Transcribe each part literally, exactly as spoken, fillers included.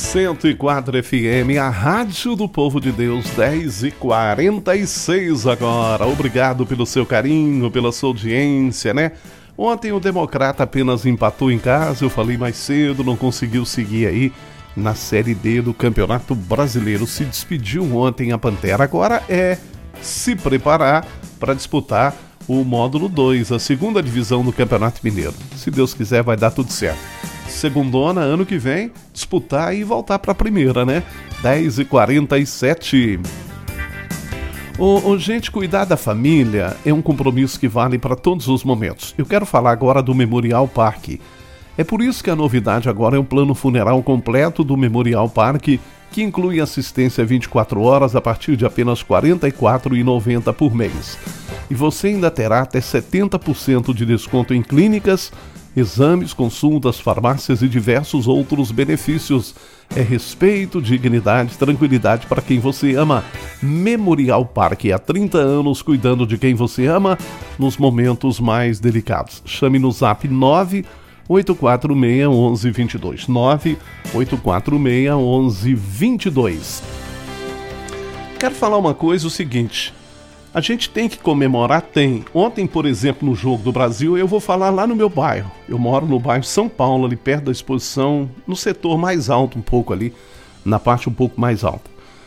cento e quatro F M, a rádio do povo de Deus, dez e quarenta e seis agora. Obrigado pelo seu carinho, pela sua audiência, né? Ontem o Democrata apenas empatou em casa, eu falei mais cedo, não conseguiu seguir aí na Série D do Campeonato Brasileiro. Se despediu ontem a Pantera, agora é se preparar para disputar o módulo dois, a segunda divisão do Campeonato Mineiro. Se Deus quiser, vai dar tudo certo. Segundona, ano que vem, disputar e voltar para a primeira, né? dez e quarenta e sete. Ô, ô, gente, cuidar da família é um compromisso que vale para todos os momentos. Eu quero falar agora do Memorial Park. É por isso que a novidade agora é o plano funeral completo do Memorial Park, que inclui assistência vinte e quatro horas a partir de apenas quarenta e quatro reais e noventa centavos por mês. E você ainda terá até setenta por cento de desconto em clínicas, exames, consultas, farmácias e diversos outros benefícios. É respeito, dignidade, tranquilidade para quem você ama. Memorial Park, há trinta anos cuidando de quem você ama nos momentos mais delicados. Chame no zap nove oito quatro seis um um dois dois. nove oito quatro seis um um dois dois. Quero falar uma coisa, o seguinte... A gente tem que comemorar? Tem. Ontem, por exemplo, no Jogo do Brasil, eu vou falar lá no meu bairro. Eu moro no bairro São Paulo, ali perto da exposição, no setor mais alto um pouco ali, na parte um pouco mais alta.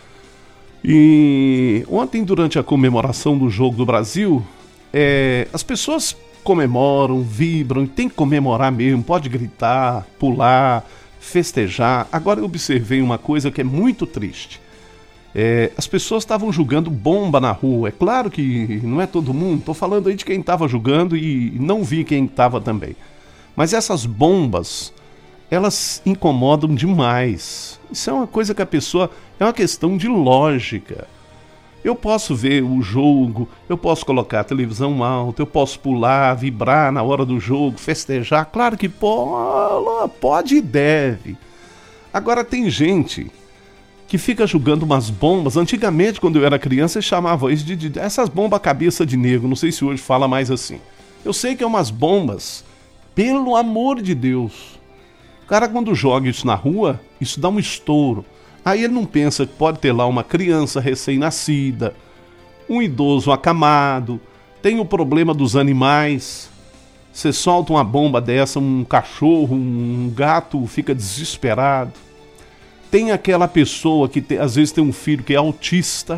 E ontem, durante a comemoração do Jogo do Brasil, é, as pessoas comemoram, vibram, e tem que comemorar mesmo, pode gritar, pular, festejar. Agora eu observei uma coisa que é muito triste. É, as pessoas estavam jogando bomba na rua. É claro que não é todo mundo, estou falando aí de quem estava jogando e não vi quem estava também. Mas essas bombas, elas incomodam demais. Isso é uma coisa que a pessoa... É uma questão de lógica. Eu posso ver o jogo, eu posso colocar a televisão alta, eu posso pular, vibrar na hora do jogo, festejar. Claro que pô, pode e deve. Agora tem gente... que fica jogando umas bombas. Antigamente, quando eu era criança, eles chamavam isso de, de essas bombas cabeça de negro. Não sei se hoje fala mais assim. Eu sei que é umas bombas, pelo amor de Deus. O cara, quando joga isso na rua, isso dá um estouro. Aí ele não pensa que pode ter lá uma criança recém-nascida, um idoso acamado, tem o problema dos animais. Você solta uma bomba dessa, um cachorro, um gato fica desesperado. Tem aquela pessoa que tem, às vezes tem um filho que é autista.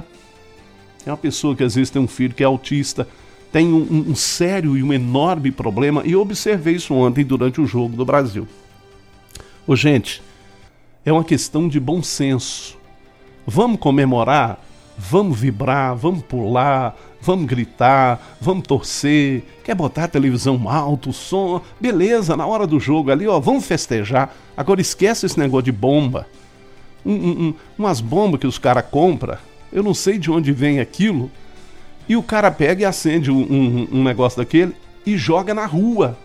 É uma pessoa que às vezes tem um filho que é autista. Tem um, um, um sério e um enorme problema. E eu observei isso ontem durante o Jogo do Brasil. Ô, gente, é uma questão de bom senso. Vamos comemorar, vamos vibrar, vamos pular, vamos gritar, vamos torcer. Quer botar a televisão alto, o som? Beleza, na hora do jogo ali, ó, vamos festejar. Agora esquece esse negócio de bomba. Um, um, um, umas bombas que os caras compram, eu não sei de onde vem aquilo, e o cara pega e acende um, um, um negócio daquele e joga na rua.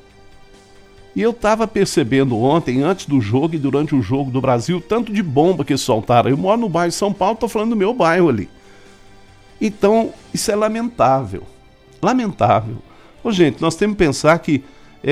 E eu tava percebendo ontem, antes do jogo e durante o Jogo do Brasil, tanto de bomba que soltaram. Eu moro no bairro de São Paulo, tô falando do meu bairro ali. Então, isso é lamentável. Lamentável. Ô, gente, nós temos que pensar que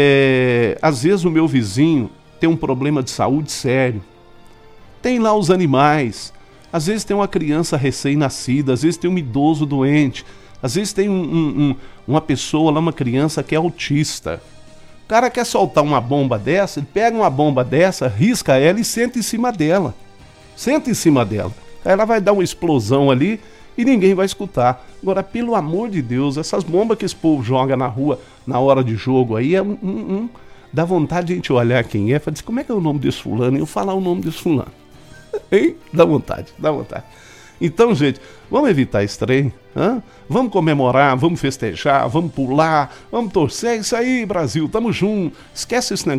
é, às vezes o meu vizinho tem um problema de saúde sério. Tem lá os animais, às vezes tem uma criança recém-nascida, às vezes tem um idoso doente, às vezes tem um, um, um, uma pessoa lá, uma criança que é autista. O cara quer soltar uma bomba dessa, ele pega uma bomba dessa, risca ela e senta em cima dela. Senta em cima dela. Aí ela vai dar uma explosão ali e ninguém vai escutar. Agora, pelo amor de Deus, essas bombas que esse povo joga na rua na hora de jogo aí, é um, um, um, dá vontade de a gente olhar quem é e falar assim, como é que é o nome desse fulano? E eu falar o nome desse fulano. Hein? Dá vontade, dá vontade. Então, gente, vamos evitar esse trem, hein? Vamos comemorar, vamos festejar, vamos pular, vamos torcer. É isso aí, Brasil, tamo junto. Esquece esse negócio.